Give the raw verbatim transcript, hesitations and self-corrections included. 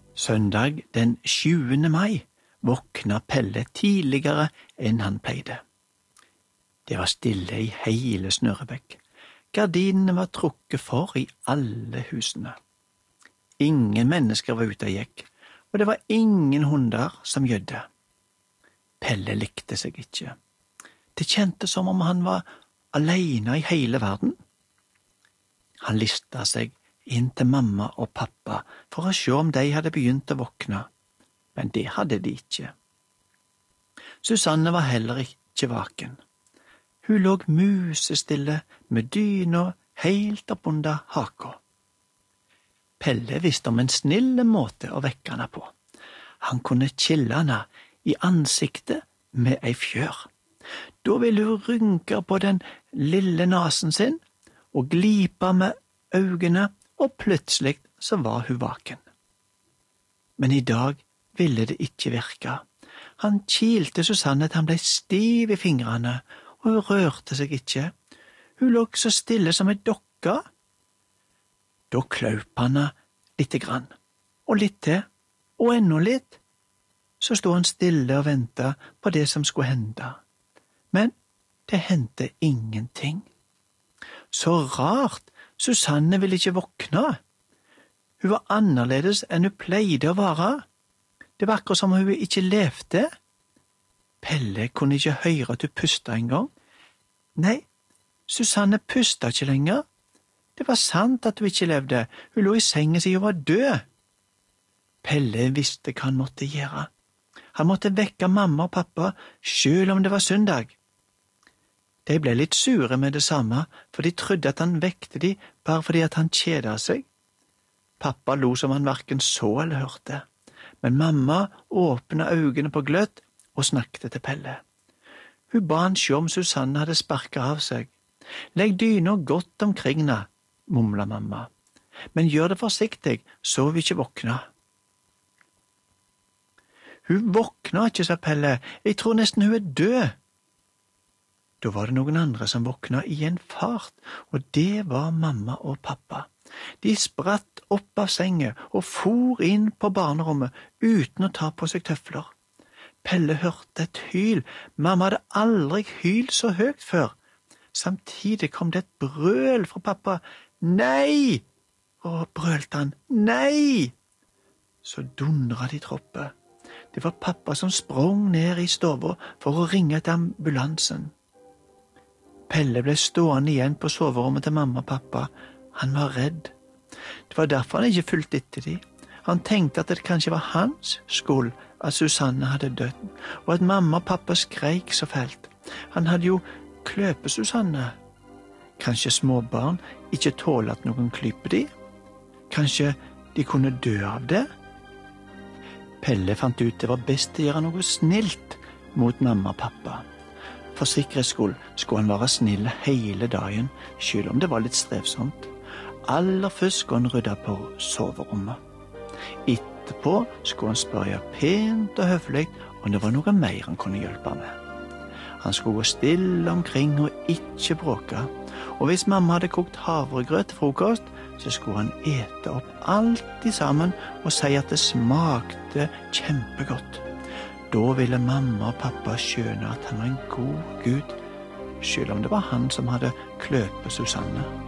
Søndag den sjuende mai våkna Pelle tidligere enn han pleide. Det var stille i hele Snørebekk. Gardinene var trukket for i alle husene. Ingen mennesker var ute og gikk, og det var ingen hunder som gjødde. Pelle likte seg ikke. Det kjentes som om han var alene i hele verden. Han listet seg inn til mamma og pappa for å se om de hadde begynt å våkne, men det hadde de ikke. Susanne var heller ikke vaken. Hun lå musestille med dyna helt oppunder haka. Pelle visste om en snille måte å vekke henne på. Han kunne kille henne i ansiktet med ei fjør. Da ville hun rynke på den lille nasen sin og glipe med øynene, og plutselig så var hun vaken. Men i dag ville det ikke virke. Han kilte Susanne til han ble stiv i fingrene, og hun rørte seg ikke. Hun lå så stille som en dokke. Da klaup han henne lite grann, og litt til, og enda litt. Så stod han stille og ventet på det som skulle hende. Men det hendte ingenting. Så rart, Susanne ville ikke våkne. Hun var annerledes enn hun pleide å være. Det var akkurat som om hun ikke levde. Pelle kunne ikke høre at hun pustet en gang. Nei, Susanne pustet ikke lenger. Det var sant at hun ikke levde. Hun lå i sengen sin og var død. Pelle visste hva han måtte gjøre. Han måtte vekke mamma og pappa, selv om det var søndag. De ble litt sure med det samme, for de trodde at han vekte de bare fordi at han kjedet seg. Pappa lo som han hverken så eller hørte, men mamma åpnet øynene på gløtt og snakket til Pelle. Hun ba han se om Susanne hadde sparket av seg. Legg dyna godt omkring henne, mumlet mamma, men gjør det forsiktig, så vi ikke våkner. Hun våkner ikke, sa Pelle, jeg tror nesten hun er død. Da var det noen andre som våkna i en fart, og det var mamma og pappa. De spratt opp av sengen og for inn på barnerommet uten å ta på seg tøfler. Pelle hørte et hyl. Mamma hadde aldri hylt så høyt før. Samtidig kom det et brøl fra pappa. Nei! Å, brølte han. Nei! Så dundret de troppet. Det var pappa som sprang ned i stova for å ringe til ambulansen. Pelle ble stående igjen på soverommet til mamma og pappa. Han var redd. Det var derfor han ikke fulgte etter de. Han tenkte at det kanskje var hans skyld at Susanne hadde dødd, og at mamma og pappa skreik så fælt. Han hadde jo kløpet Susanne. Kanskje småbarn ikke tåler at noen klyper de? Kanskje de kunne dø av det? Pelle fant ut det var best å gjøre noe snilt mot mamma og pappa. For sikkerhets skyld skulle han være snill hele dagen, selv om det var litt strevsomt. Aller først skulle han rydde på soverommet. Etterpå skulle han spørre pent og høflig om det var noe mer han kunne hjelpe med. Han skulle gå stille omkring og ikke bråke, og hvis mamma hadde kokt havregrøt til frokost, så skulle han ete opp alt i sammen og si at det smakte kjempegodt. Da ville mamma og pappa skjønne at han var en god Gud, selv om det var han som hadde kløpet Susanne.